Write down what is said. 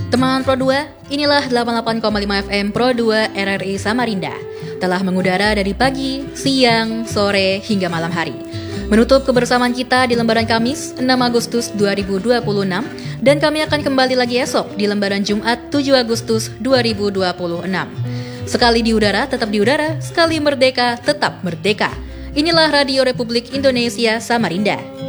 Teman Pro 2, inilah 88,5 FM Pro 2 RRI Samarinda. Telah mengudara dari pagi, siang, sore, hingga malam hari. Menutup kebersamaan kita di lembaran Kamis 6 Agustus 2026 dan kami akan kembali lagi esok di lembaran Jumat 7 Agustus 2026. Sekali di udara, tetap di udara. Sekali merdeka, tetap merdeka. Inilah Radio Republik Indonesia Samarinda.